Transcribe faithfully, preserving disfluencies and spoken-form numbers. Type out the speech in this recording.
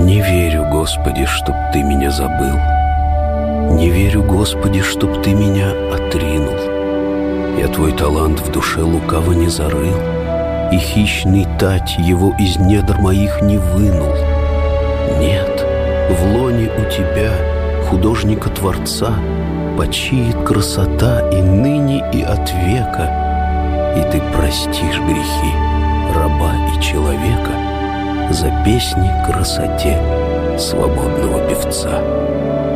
Не верю, Господи, чтоб Ты меня забыл. Не верю, Господи, чтоб Ты меня отринул. Я Твой талант в душе лукаво не зарыл, и хищный тать его из недр моих не вынул. Нет, в лоне у Тебя, художника-творца, почиет красота и ныне, и от века, и Ты простишь грехи раба и человека за песни красоте свободного певца.